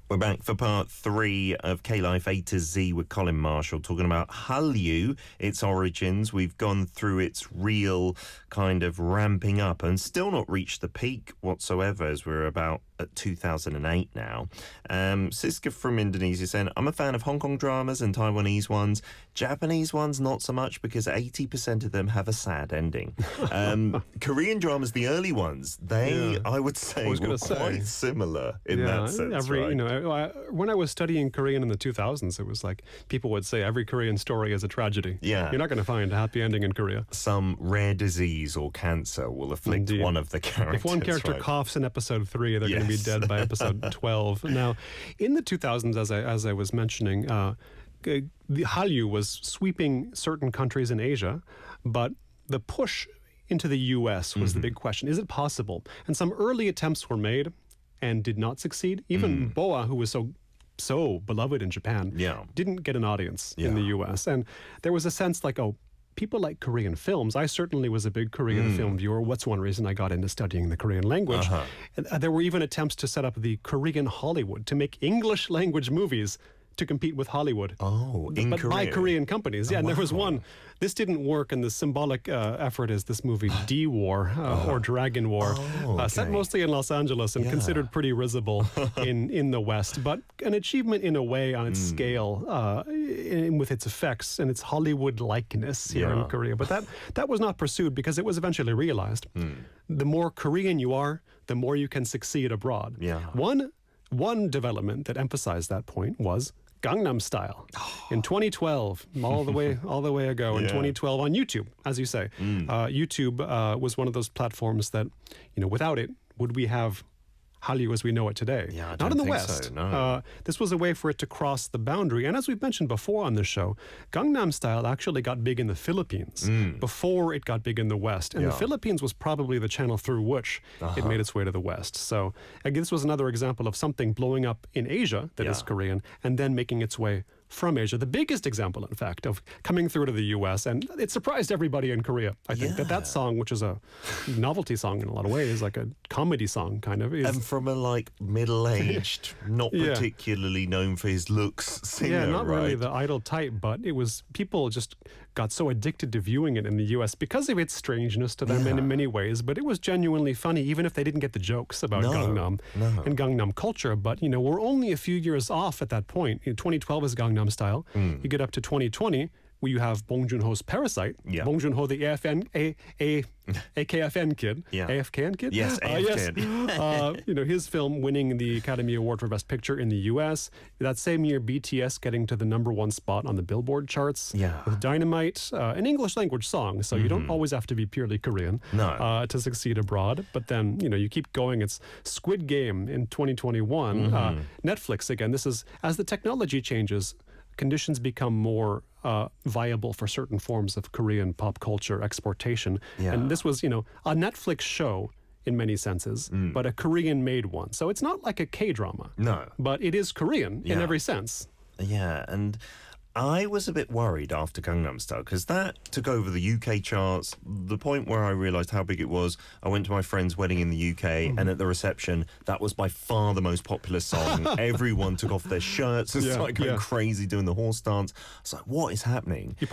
We're back for part 3 of K-Life A to Z with Colin Marshall, talking about Hallyu, its origins. We've gone through its real kind of ramping up and still not reached the peak whatsoever, as we're about at 2008 now. Siska from Indonesia saying, I'm a fan of Hong Kong dramas and Taiwanese ones. Japanese ones, not so much, because 80% of them have a sad ending. Korean dramas, the early ones, they, I would say, were quite similar in that sense, right? You know, when I was studying Korean in the 2000s, it was like people would say every Korean story is a tragedy. Yeah. You're not going to find a happy ending in Korea. Some rare disease or cancer will afflict one of the characters. If one character coughs in episode 3, they're going to be dead by episode 12. Now, in the 2000s, as I was mentioning, the Hallyu was sweeping certain countries in Asia, but the push into the U.S. was the big question. Is it possible? And some early attempts were made and did not succeed. Even Boa, who was so beloved in Japan, didn't get an audience in the U.S. And there was a sense like, oh, people like Korean films. I certainly was a big Korean film viewer. What's one reason I got into studying the Korean language? And there were even attempts to set up the Korean Hollywood, to make English language movies to compete with Hollywood. Oh, but by Korean companies. Yeah, and there was one. This didn't work, and the symbolic effort is this movie D-War, or Dragon War, set mostly in Los Angeles and considered pretty risible in the West, but an achievement in a way on its scale, with its effects and its Hollywood likeness here in Korea. But that was not pursued because it was eventually realized. The more Korean you are, the more you can succeed abroad. One development that emphasized that point was Gangnam Style. In 2012, all the way ago, in 2012 on YouTube, as you say. YouTube was one of those platforms that, you know, without it, would we have Hallyu as we know it today? Yeah, not in the West. So, no. This was a way for it to cross the boundary. And as we've mentioned before on the show, Gangnam Style actually got big in the Philippines before it got big in the West. And the Philippines was probably the channel through which it made its way to the West. So again, this was another example of something blowing up in Asia that is Korean and then making its way from Asia. The biggest example, in fact, of coming through to the U.S., and it surprised everybody in Korea. I think that song, which is a novelty song in a lot of ways, like a comedy song kind of. And from a like middle-aged, not particularly known for his looks singer, not really the idol type, but it was, people just got so addicted to viewing it in the U.S. because of its strangeness to them in many ways, but it was genuinely funny, even if they didn't get the jokes about Gangnam and Gangnam culture. But, you know, we're only a few years off at that point. 2012 is Gangnam Style. You get up to 2020, where you have Bong Joon-ho's Parasite. Bong Joon-ho, the AKFN kid. AFKN kid? Yes, AFKN. You know, his film winning the Academy Award for Best Picture in the U.S. That same year, BTS getting to the #1 spot on the Billboard charts with Dynamite, an English language song. So you don't always have to be purely Korean to succeed abroad. But then, you know, you keep going. It's Squid Game in 2021. Netflix, again, this is, as the technology changes, conditions become more viable for certain forms of Korean pop culture exportation. And this was, you know, a Netflix show in many senses, but a Korean-made one. So it's not like a K-drama. No. But it is Korean in every sense. Yeah, and I was a bit worried after Gangnam Style because that took over the UK charts. The point where I realised how big it was, I went to my friend's wedding in the UK and at the reception, that was by far the most popular song. Everyone took off their shirts and started going crazy doing the horse dance. I was like, what is happening?